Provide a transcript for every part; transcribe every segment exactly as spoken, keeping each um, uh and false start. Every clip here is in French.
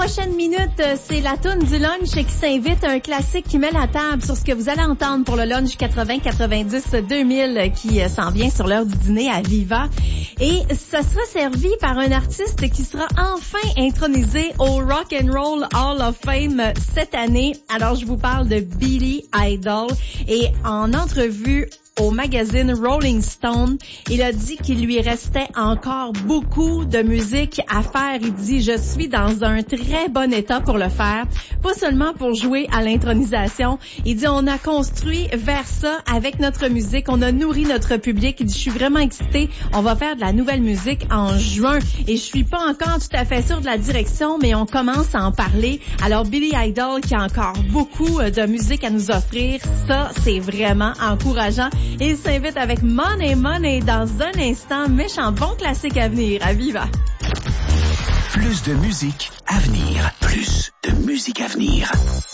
prochaines minutes, c'est la toune du lunch qui s'invite, un classique qui met la table sur ce que vous allez entendre pour le lunch quatre-vingts quatre-vingt-dix deux mille qui s'en vient sur l'heure du dîner à Viva. Et ça sera servi par un artiste qui sera enfin intronisé au Rock and Roll Hall of Fame cette année. Alors, je vous parle de Billy Idol. Et en entrevue au magazine Rolling Stone, il a dit qu'il lui restait encore beaucoup de musique à faire. Il dit « Je suis dans un très bon état pour le faire, pas seulement pour jouer à l'intronisation. » Il dit « On a construit vers ça avec notre musique, on a nourri notre public. » Il dit « Je suis vraiment excité, on va faire de la nouvelle musique en juin et je suis pas encore tout à fait sûre de la direction, mais on commence à en parler. » Alors Billy Idol qui a encore beaucoup de musique à nous offrir, ça c'est vraiment encourageant. Et il s'invite avec Money Money dans un instant. Méchant bon classique à venir à Viva. Plus de musique à venir. Plus de musique à venir.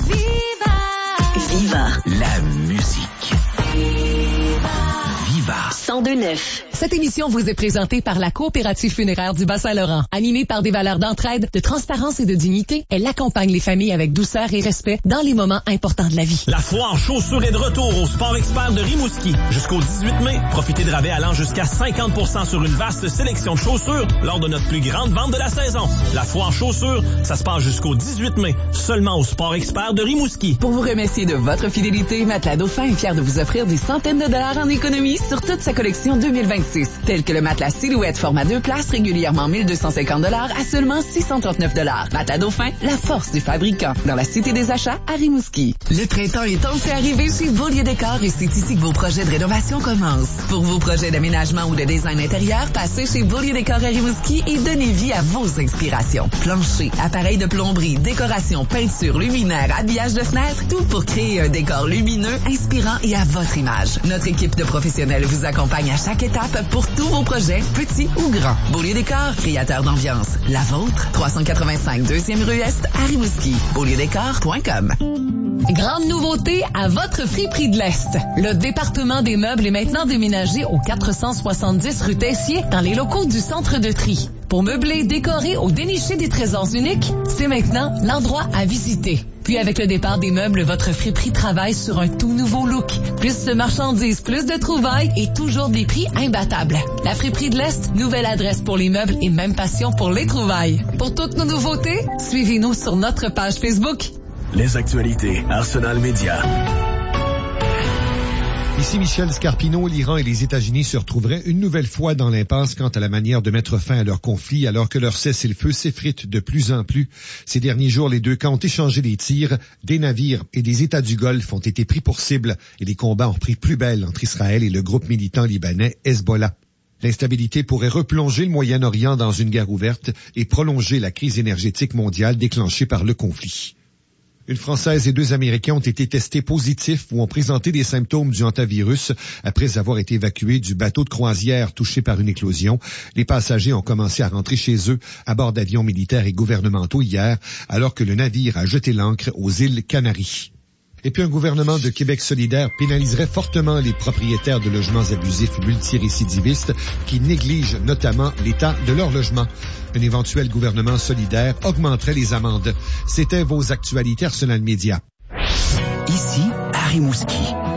Viva! Viva. La musique. Viva! Viva. cent deux neuf. Cette émission vous est présentée par la Coopérative funéraire du Bas-Saint-Laurent. Animée par des valeurs d'entraide, de transparence et de dignité, elle accompagne les familles avec douceur et respect dans les moments importants de la vie. La foire chaussures est de retour au Sport Expert de Rimouski. Jusqu'au dix-huit mai, profitez de rabais allant jusqu'à cinquante pour cent sur une vaste sélection de chaussures lors de notre plus grande vente de la saison. La foire chaussures, ça se passe jusqu'au dix-huit mai, seulement au Sport Expert de Rimouski. Pour vous remercier de votre fidélité, Matelas Dauphin est fier de vous offrir des centaines de dollars en économie sur toute sa collection deux mille vingt-six, tels que le matelas Silhouette format deux places régulièrement mille deux cent cinquante dollars à seulement six cent trente-neuf dollars. Matelas Dauphin, la force du fabricant, dans la Cité des Achats à Rimouski. Le printemps est enfin arrivé chez Beaulieu Décor et c'est ici que vos projets de rénovation commencent. Pour vos projets d'aménagement ou de design intérieur, passez chez Beaulieu Décor à Rimouski et donnez vie à vos inspirations. Plancher, appareils de plomberie, décoration, peinture, luminaire, habillage de fenêtres, tout pour créer un décor lumineux, inspirant et à votre image. Notre équipe de professionnels vous accompagne à chaque étape pour tous vos projets, petits ou grands. Beaulieu Décor, créateur d'ambiance. La vôtre, trois cent quatre-vingt-cinq deuxième rue Est à Rimouski. beaulieu décor point com. Grande nouveauté à votre friperie de l'Est. Le département des meubles est maintenant déménagé au quatre cent soixante-dix rue Tessier dans les locaux du centre de tri. Pour meubler, décorer ou dénicher des trésors uniques, c'est maintenant l'endroit à visiter. Puis avec le départ des meubles, votre friperie travaille sur un tout nouveau look. Plus de marchandises, plus de trouvailles et toujours des prix imbattables. La friperie de l'Est, nouvelle adresse pour les meubles et même passion pour les trouvailles. Pour toutes nos nouveautés, suivez-nous sur notre page Facebook. Les actualités Arsenal Média. Ici Michel Scarpino, l'Iran et les États-Unis se retrouveraient une nouvelle fois dans l'impasse quant à la manière de mettre fin à leur conflit alors que leur cessez-le-feu s'effrite de plus en plus. Ces derniers jours, les deux camps ont échangé des tirs, des navires et des États du Golfe ont été pris pour cible et les combats ont pris plus belle entre Israël et le groupe militant libanais Hezbollah. L'instabilité pourrait replonger le Moyen-Orient dans une guerre ouverte et prolonger la crise énergétique mondiale déclenchée par le conflit. Une Française et deux Américains ont été testés positifs ou ont présenté des symptômes du hantavirus après avoir été évacués du bateau de croisière touché par une éclosion. Les passagers ont commencé à rentrer chez eux à bord d'avions militaires et gouvernementaux hier, alors que le navire a jeté l'ancre aux îles Canaries. Et puis un gouvernement de Québec solidaire pénaliserait fortement les propriétaires de logements abusifs multirécidivistes qui négligent notamment l'état de leur logement. Un éventuel gouvernement solidaire augmenterait les amendes. C'était vos actualités Arsenal Média. Ici, à Rimouski.